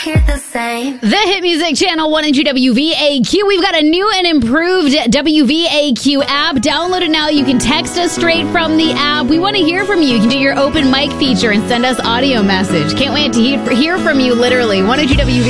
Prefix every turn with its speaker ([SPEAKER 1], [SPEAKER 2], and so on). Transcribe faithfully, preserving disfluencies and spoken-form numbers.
[SPEAKER 1] The same.
[SPEAKER 2] The Hit Music Channel one hundred W V A Q. We've got a new and improved W V A Q app. Download it now. You can text us straight from the app. We want to hear from you. You can do your open mic feature and send us audio message. Can't wait to hear from you literally. one hundred W V A Q.